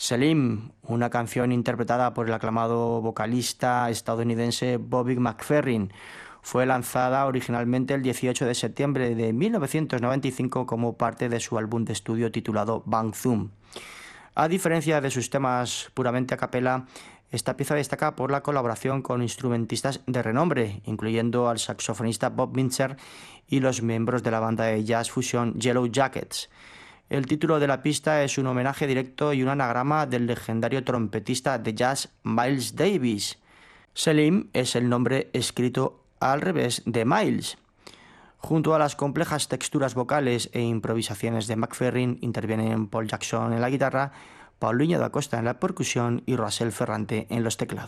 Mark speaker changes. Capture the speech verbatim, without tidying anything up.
Speaker 1: Selim, una canción interpretada por el aclamado vocalista estadounidense Bobby McFerrin, fue lanzada originalmente el dieciocho de septiembre de mil novecientos noventa y cinco como parte de su álbum de estudio titulado Bang Zoom. A diferencia de sus temas puramente a capela, esta pieza destaca por la colaboración con instrumentistas de renombre, incluyendo al saxofonista Bob Mintzer y los miembros de la banda de jazz fusión Yellow Jackets. El título de la pista es un homenaje directo y un anagrama del legendario trompetista de jazz Miles Davis. Selim es el nombre escrito al revés de Miles. Junto a las complejas texturas vocales e improvisaciones de McFerrin, intervienen Paul Jackson en la guitarra, Paulinho da Costa en la percusión y Russell Ferrante en los teclados.